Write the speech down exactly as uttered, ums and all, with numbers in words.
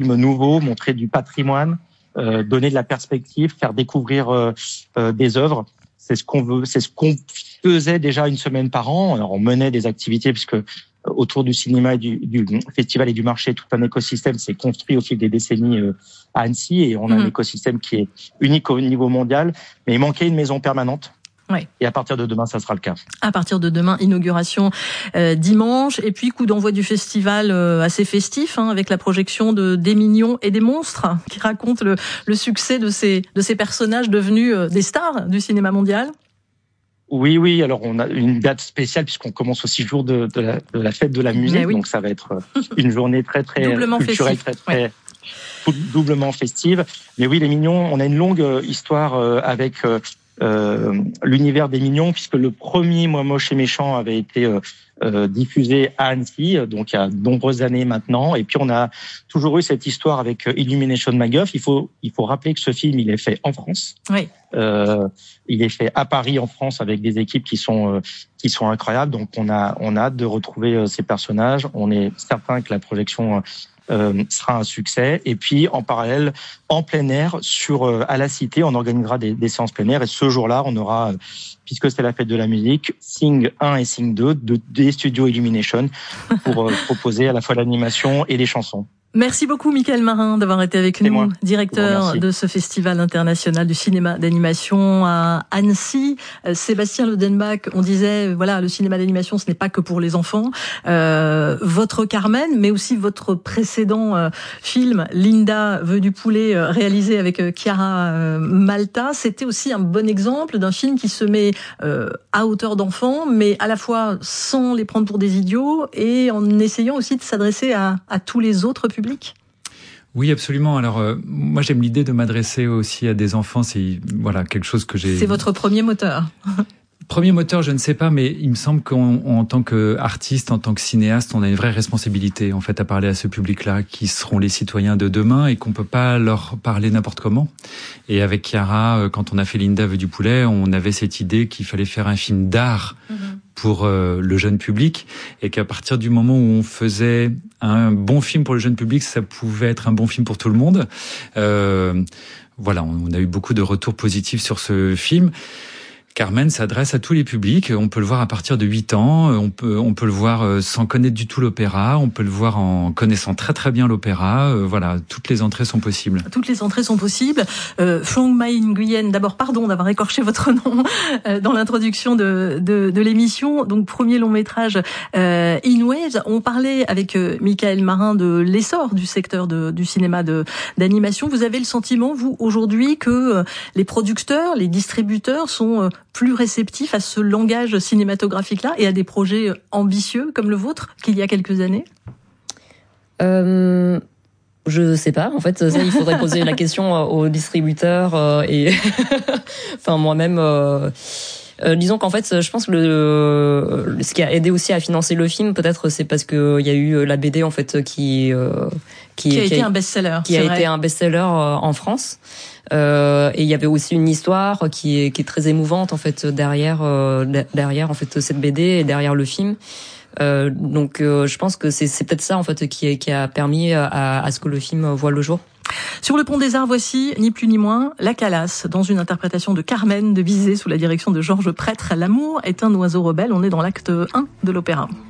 film nouveau, montrer du patrimoine, euh, donner de la perspective, faire découvrir euh, euh, des œuvres. C'est ce qu'on veut, c'est ce qu'on faisait déjà une semaine par an. Alors, on menait des activités puisque autour du cinéma et du, du festival et du marché, tout un écosystème s'est construit au fil des décennies euh, à Annecy, et on a mmh. un écosystème qui est unique au niveau mondial. Mais il manquait une maison permanente. Ouais. Et à partir de demain, ça sera le cas. À partir de demain, inauguration euh, dimanche, et puis coup d'envoi du festival euh, assez festif, hein, avec la projection de Des Mignons et des Monstres, qui raconte le, le succès de ces de ces personnages devenus euh, des stars du cinéma mondial. Oui, oui. Alors, on a une date spéciale puisqu'on commence aussi jour de, de, la, de la fête de la musique, oui. donc ça va être une journée très très doublement culturelle, festif. très très ouais. doublement festive. Mais oui, les Mignons, on a une longue histoire euh, avec euh, Euh, l'univers des Mignons, puisque le premier Moi Moche et Méchant avait été euh, euh, diffusé à Annecy, donc il y a de nombreuses années maintenant. Et puis on a toujours eu cette histoire avec Illumination MacGuff. Il faut il faut rappeler que ce film il est fait en France. Oui. Euh, il est fait à Paris en France avec des équipes qui sont euh, qui sont incroyables. Donc on a on a hâte de retrouver euh, ces personnages. On est certain que la projection Euh, sera un succès. Et puis, en parallèle, en plein air, sur euh, à la Cité, on organisera des, des séances plein air. Et ce jour-là, on aura, euh, puisque c'est la fête de la musique, Sing un et Sing deux, de, des studios Illumination, pour euh, proposer à la fois l'animation et les chansons. Merci beaucoup, Mickaël Marin, d'avoir été avec nous, moi. directeur de ce festival international du cinéma d'animation à Annecy. Euh, Sébastien Lodenbach, on disait, voilà, le cinéma d'animation, ce n'est pas que pour les enfants. Euh, votre Carmen, mais aussi votre précédent euh, film, Linda veut du poulet, euh, réalisé avec euh, Chiara euh, Malta, c'était aussi un bon exemple d'un film qui se met euh, à hauteur d'enfant, mais à la fois sans les prendre pour des idiots et en essayant aussi de s'adresser à, à tous les autres publics. Public. Oui, absolument. Alors, euh, moi, j'aime l'idée de m'adresser aussi à des enfants. C'est voilà quelque chose que j'ai. C'est votre premier moteur. Premier moteur, je ne sais pas, mais il me semble qu'en tant qu'artiste, en tant que cinéaste, on a une vraie responsabilité, en fait, à parler à ce public-là, qui seront les citoyens de demain et qu'on peut pas leur parler n'importe comment. Et avec Chiara, quand on a fait Linda veut du poulet, on avait cette idée qu'il fallait faire un film d'art mmh. pour euh, le jeune public, et qu'à partir du moment où on faisait un bon film pour le jeune public, ça pouvait être un bon film pour tout le monde. Euh, voilà, on a eu beaucoup de retours positifs sur ce film. Carmen s'adresse à tous les publics. On peut le voir à partir de huit ans. On peut, on peut le voir sans connaître du tout l'opéra. On peut le voir en connaissant très très bien l'opéra. Voilà, toutes les entrées sont possibles. Toutes les entrées sont possibles. Euh, Phuong Mai Nguyen, d'abord pardon d'avoir écorché votre nom euh, dans l'introduction de, de, de l'émission. Donc premier long métrage euh, In Waves. On parlait avec euh, Mickaël Marin de l'essor du secteur de, du cinéma de, d'animation. Vous avez le sentiment, vous, aujourd'hui, que euh, les producteurs, les distributeurs sont euh, plus réceptifs à ce langage cinématographique-là et à des projets ambitieux comme le vôtre qu'il y a quelques années ? euh, Je sais pas. En fait, ça, il faudrait poser la question aux distributeurs euh, et enfin moi-même. Euh... Euh, disons qu'en fait, je pense que le, ce qui a aidé aussi à financer le film, peut-être, c'est parce que il y a eu la B D en fait qui euh, qui, qui a qui été a, un best-seller, qui a vrai. été un best-seller euh, en France. Euh, et il y avait aussi une histoire qui est qui est très émouvante en fait derrière euh, derrière en fait cette B D et derrière le film. Euh, donc, euh, je pense que c'est c'est peut-être ça en fait qui qui a permis à, à ce que le film voit le jour. Sur le pont des Arts, voici, ni plus ni moins, La Calas, dans une interprétation de Carmen de Bizet sous la direction de Georges Prêtre. L'amour est un oiseau rebelle. On est dans l'acte un de l'opéra.